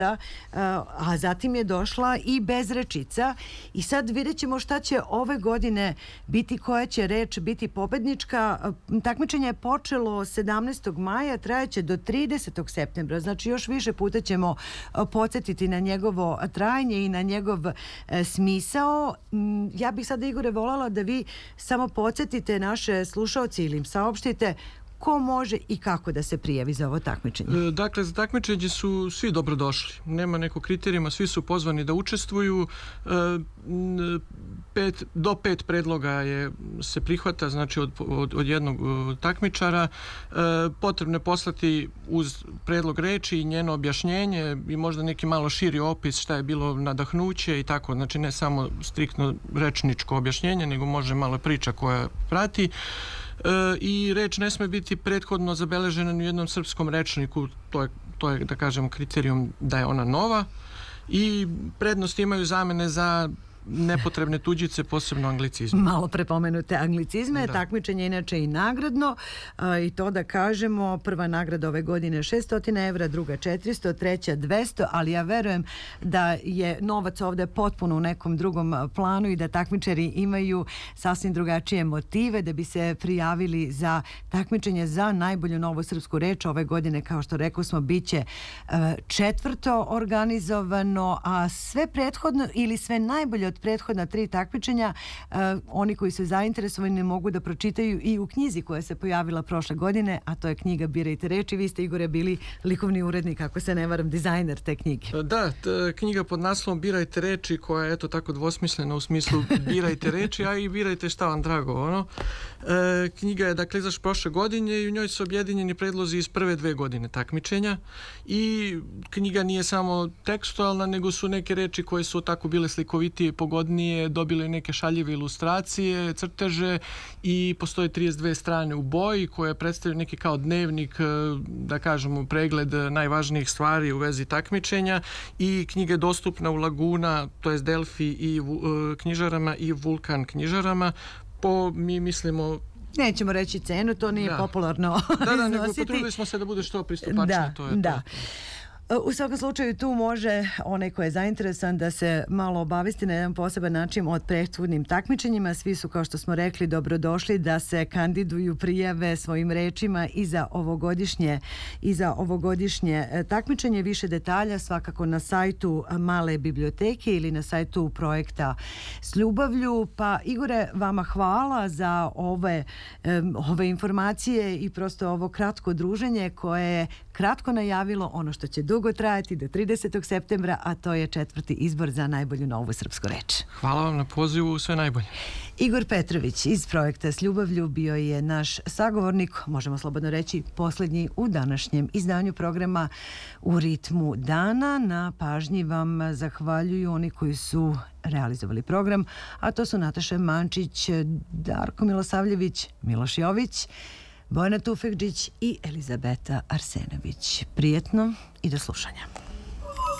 a zatim je došla i bezrečica i sad vidjet ćemo šta će ove godine biti, koja će reč biti pobednička. Takmičenje je počelo 17. maja, trajeće do 30. septembra, znači još više puta ćemo podsjetiti na njegovo trajanje i na njegov smisao. Ja bih sada, Igore, voljela da vi samo podsjetite naše slušaoci ili im saopštite ko može i kako da se prijavi za ovo takmičenje. Dakle, za takmičenje su svi dobrodošli. Nema nekog kriterijuma, svi su pozvani da učestvuju. Do 5 predloga se prihvata, znači od jednog takmičara. Potrebno je poslati uz predlog reči i njeno objašnjenje i možda neki malo širi opis šta je bilo nadahnuće i tako. Znači ne samo striktno rečničko objašnjenje, nego može malo priča koja prati. I reč ne sme biti prethodno zabeležena ni u jednom srpskom rečniku, to je da kažem kriterijum da je ona nova, i prednost imaju zamene za nepotrebne tuđice, posebno anglicizme. Malo prepomenute anglicizme, takmičenje inače i nagradno, i to da kažemo, prva nagrada ove godine 600 evra, druga 400, treća 200, ali ja verujem da je novac ovde potpuno u nekom drugom planu i da takmičari imaju sasvim drugačije motive da bi se prijavili za takmičenje za najbolju novu srpsku reč. Ove godine, kao što rekao smo, bit će 4. organizovano, a sve prethodno ili sve najbolje od prethodna 3 takmičenja oni koji su zainteresovani mogu da pročitaju i u knjizi koja se pojavila prošle godine, a to je knjiga Birajte reči. Vi ste, Igore, bili likovni urednik, ako se ne varam, dizajner te knjige. Da, knjiga pod naslovom Birajte reči, koja je eto tako dvosmislena u smislu birajte reči, a i birajte šta vam drago. Knjiga je dakle izašla prošle godine i u njoj su objedinjeni predlozi iz prve 2 godine takmičenja i knjiga nije samo tekstualna, nego su neke reči koje su tako bile slikovitije, pogodnije, dobile neke šaljive ilustracije, crteže i postoje 32 strane u boji koje predstavljaju neki kao dnevnik, da kažemo, pregled najvažnijih stvari u vezi takmičenja, i knjiga je dostupna u Laguna, to jest Delfi i knjižarama i Vulkan knjižarama. Mi mislimo... Nećemo reći cenu, to nije popularno Da, nego potrudili smo se da bude što pristupačnije. Da. U svakom slučaju tu može onaj ko je zainteresovan da se malo obavesti na jedan poseban način od prethodnim takmičenjima. Svi su, kao što smo rekli, dobrodošli da se kandiduju, prijave svojim rečima i za ovogodišnje takmičenje. Više detalja svakako na sajtu Male biblioteke ili na sajtu projekta S ljubavlju. Pa, Igore, vama hvala za ove informacije i prosto ovo kratko druženje koje je kratko najavilo ono što će dugo trajati do 30. septembra, a to je 4. izbor za najbolju novu srpsku reč. Hvala vam na pozivu, sve najbolje. Igor Petrović iz projekta S ljubavlju bio je naš sagovornik, možemo slobodno reći poslednji u današnjem izdanju programa U ritmu dana. Na pažnji vam zahvaljuju oni koji su realizovali program, a to su Nataša Mančić, Darko Milosavljević, Miloš Jović, Bojana Tufekđić i Elizabeta Arsenović. Prijetno i do slušanja.